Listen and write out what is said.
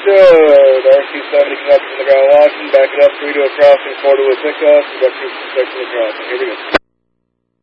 road, RC-70 connected to the ground watching, back it up, 3 to a crossing, 4 to a pickup, got 2 section of crossing. Here we go.